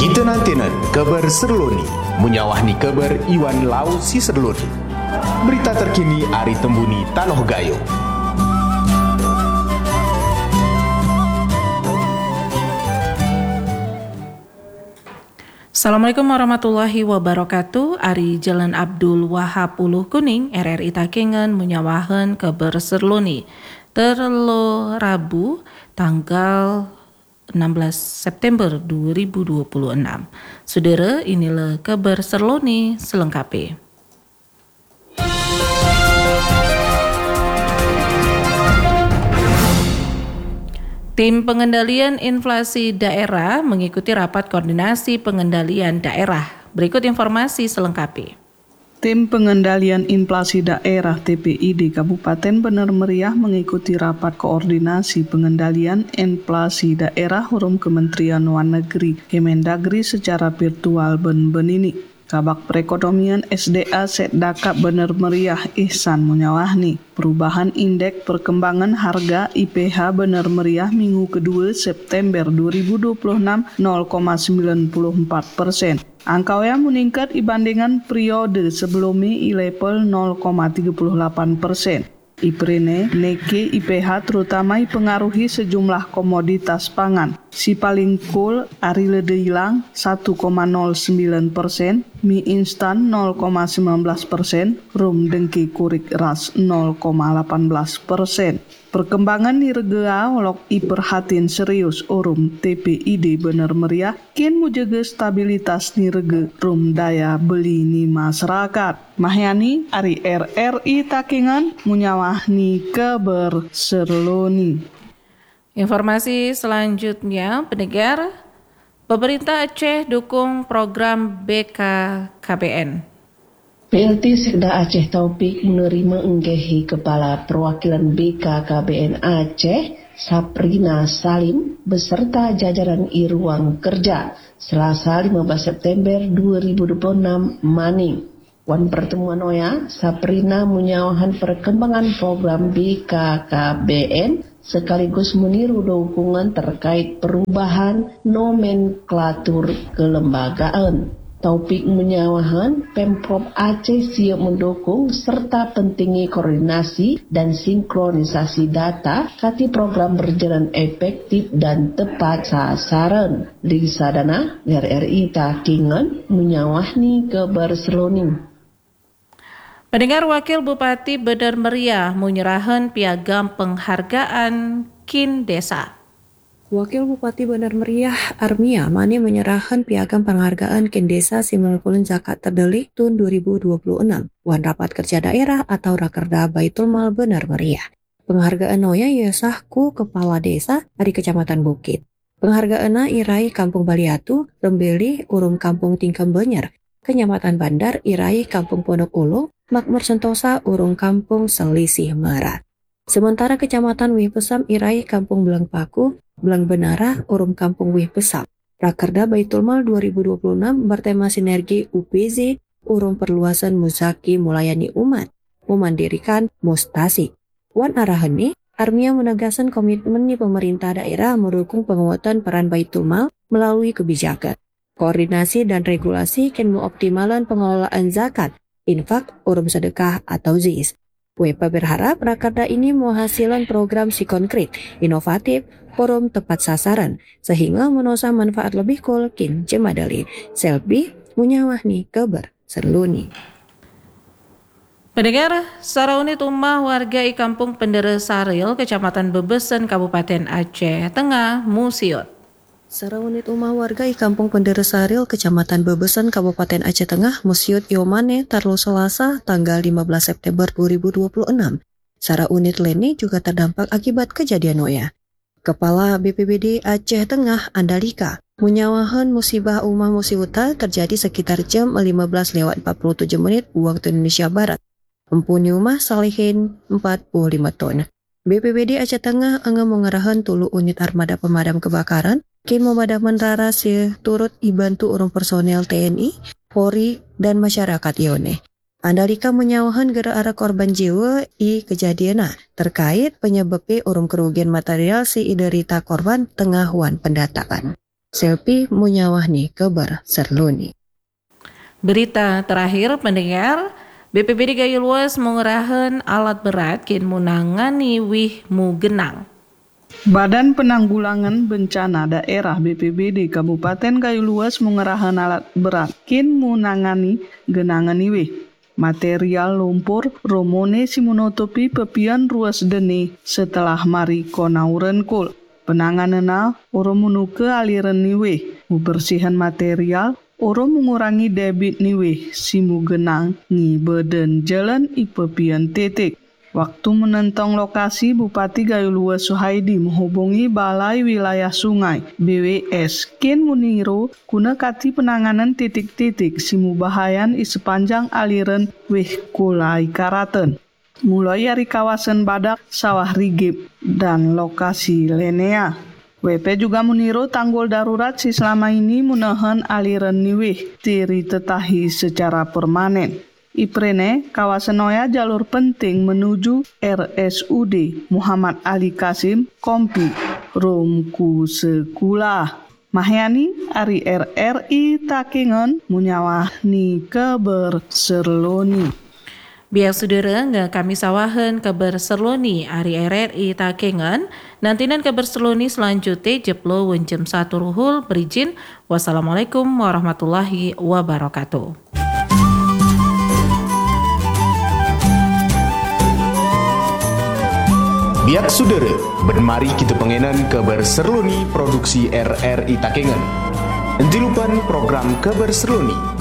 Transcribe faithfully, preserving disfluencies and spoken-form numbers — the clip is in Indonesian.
Kita nantinan kabar serloni, menyawahni kabar Iwan Lau si serloni. Berita terkini Ari Tembuni Tanoh Gayo. Assalamualaikum warahmatullahi wabarakatuh. Ari Jalan Abdul Wahab Uluh Kuning R R I Takengan menyawahan kabar serloni terlo Rabu tanggal enam belas September dua ribu dua puluh enam. Saudara, inilah kabar serloni selengkapnya. Tim Pengendalian Inflasi Daerah mengikuti rapat koordinasi pengendalian daerah. Berikut informasi selengkapnya. Tim Pengendalian Inflasi Daerah T P I D Kabupaten Bener Meriah mengikuti rapat koordinasi pengendalian inflasi daerah hurum Kementerian Luar Negeri Kemendagri secara virtual ben-ben ini. Kabak Perekonomian S D A Setdaka Bener Meriah Ihsan menyawahni perubahan indeks perkembangan harga I P H Bener Meriah minggu kedua September dua ribu dua puluh enam nol koma sembilan empat persen. Angka yang meningkat dibandingkan periode sebelumnya I level nol koma tiga delapan persen. Iprene, neke I P H terutama pengaruhi sejumlah komoditas pangan. Si paling cool ari lede hilang satu koma nol sembilan persen, mie instan nol koma sembilan belas persen, rum dengki kurik ras nol koma delapan belas persen. Perkembangan di regea olok iperhatin serius urum T P I D Bener Meriah kin mujaga stabilitas ni rege rum daya beli ni masyarakat. Mahyani Ari R R I Takengan munyawahni kabar serloni. Informasi selanjutnya, pendengar, pemerintah Aceh dukung program B K K B N. P L T Sekda Aceh Taufik menerima enggehi Kepala Perwakilan B K K B N Aceh Saprina Salim beserta jajaran I Ruang Kerja Selasa lima belas September dua ribu dua puluh enam Maning. Wan pertemuan oya Saprina menyawahan perkembangan program B K K B N sekaligus meniru dukungan terkait perubahan nomenklatur kelembagaan. Taufik menyawahan Pemprov Aceh siap mendukung serta pentingnya koordinasi dan sinkronisasi data kati program berjalan efektif dan tepat sasaran. Di sadana R R I Takengan menyawahni kabar serloni. Pendengar, Wakil Bupati Bener Meriah menyerahkan piagam penghargaan Kin Desa. Wakil Bupati Bener Meriah Armia Mani menyerahkan piagam penghargaan Kin Desa Simulkulun Zakat Terdelik tahun dua ribu dua puluh enam Wan Rapat Kerja Daerah atau Rakerda Baitul Mal Bener Meriah. Penghargaan noya yesah ku Kepala Desa dari Kecamatan Bukit. Penghargaan irai Kampung Baliatu, Rembeli, Urum Kampung Tingkem Banyer, Kecamatan Bandar, irai Kampung Pondok Ulu, Makmur Sentosa, Urung Kampung Selisih Merak. Sementara Kecamatan Wih Pesam irai Kampung Belang Paku, Belang Benara, Urum Kampung Wih Pesam. Rakerda Baitul Mal dua ribu dua puluh enam bertema sinergi U P Z, Urum Perluasan Muzaki Mulayani Umat, memandirikan Mustasi. Wan arahani, Armia menegaskan komitmen di pemerintah daerah mendukung penguatan peran Baitul Mal melalui kebijakan, koordinasi dan regulasi ken mengoptimalkan pengelolaan zakat, infak, urum sedekah atau Z I S. W P berharap Rakerda ini menghasilkan program si konkret, inovatif, forum tepat sasaran, sehingga menosa manfaat lebih kol kin jemadali. Selbi munyawahni kabar serluni. Pendengar, secara unit umah warga i Kampung Pendere Saril, Kecamatan Bebesen, Kabupaten Aceh Tengah, Musiot. Secara unit umah warga i Kampung Pendere Saril, Kecamatan Bebesen, Kabupaten Aceh Tengah, Musiut Iomane, Tarlo Selasa, tanggal lima belas September dua ribu dua puluh enam. Secara unit Leni juga terdampak akibat kejadian noya. Kepala B P B D Aceh Tengah, Andalika, menyawahan musibah umah musiuta terjadi sekitar jam lima belas lewat empat puluh tujuh menit waktu Indonesia Barat. Empuni umah salihin empat puluh lima ton. B P B D Aceh Tengah engem mengerahan tulu unit armada pemadam kebakaran, kin memadaman raras turut dibantu urung personel T N I, Polri, dan masyarakat Ione. Andalika menyawahan gara arah korban jiwa i kejadian terkait penyebabnya urung kerugian material si iderita korban tengah wan pendataan. Selpi munyawahni keber serluni. Berita terakhir pendengar, B P B D Gayo Luas mengerahan alat berat kin munangani wih mu genang. Badan Penanggulangan Bencana Daerah B P B D Kabupaten Gayo Luas mengerahan alat berat kin munangani genangan iwih. Material lumpur romone simunotopi pepian ruas deni setelah mari konauren kul. Penanganana oro munuke aliran niwih. Ubersihan material oro mengurangi debit niwih simu genang ngi beden jalan ipepian titik. Waktu menentang lokasi, Bupati Gayo Luas Suhaidi menghubungi Balai Wilayah Sungai B W S kin muniro guna kati penanganan titik-titik simu bahayan i sepanjang aliran wih kulai karaten. Mulai dari kawasan Badak, Sawah Rigip, dan lokasi Lenea. W P juga meniru tanggul darurat si selama ini menahan aliran niwih tiri tetahi secara permanen. Iprene, kawasan Noya jalur penting menuju R S U D Muhammad Ali Kasim, Kompi, Romku Sekula. Mahyani, Ari R R I Takengon, munyawahni keber serloni. Biar saudara nge kami sawahan kabar serloni Ari R R I Takengan. Nantinan kabar serloni selanjutnya jeplo wencem satu ruhul berizin. Wassalamualaikum warahmatullahi wabarakatuh. Biak saudara, benmari kita pengenan kabar serloni produksi R R I Takengan. Jangan lupa program kabar serloni